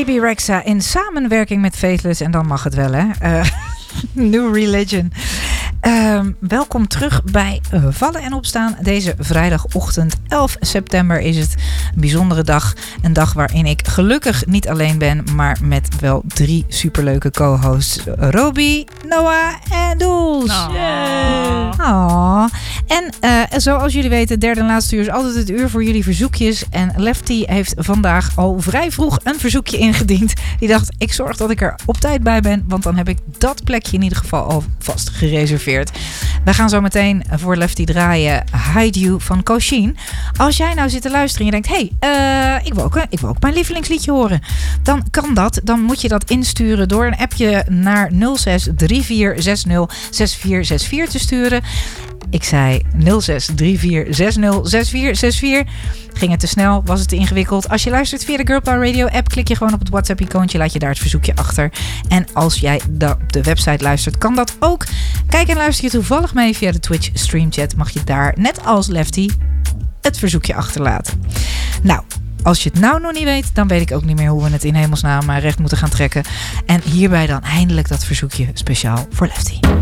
Baby Rexha in samenwerking met Faithless. En dan mag het wel, hè? New Religion. Welkom terug bij Vallen en Opstaan. Deze vrijdagochtend 11 september is het een bijzondere dag. Een dag waarin ik gelukkig niet alleen ben, maar met wel 3 superleuke co-hosts. Roby, Noah en Doels. En zoals jullie weten, derde en laatste uur is altijd het uur voor jullie verzoekjes. En Lefty heeft vandaag al vrij vroeg een verzoekje ingediend. Die dacht, ik zorg dat ik er op tijd bij ben, want dan heb ik dat plekje in ieder geval al vast gereserveerd. We gaan zo meteen voor Lefty draaien Hide You van Koshin. Als jij nou zit te luisteren en je denkt, ik wil ook mijn lievelingsliedje horen. Dan kan dat. Dan moet je dat insturen door een appje naar 0634606464 te sturen. Ik zei 0634606464. Ging het te snel? Was het te ingewikkeld? Als je luistert via de Girl Power Radio app, klik je gewoon op het WhatsApp-icoontje, laat je daar het verzoekje achter. En als jij op de website luistert, kan dat ook. Kijk en luister je toevallig mee via de Twitch streamchat, mag je daar, net als Lefty, het verzoekje achterlaten. Nou, als je het nou nog niet weet, dan weet ik ook niet meer hoe we het in hemelsnaam recht moeten gaan trekken. En hierbij dan eindelijk dat verzoekje speciaal voor Lefty.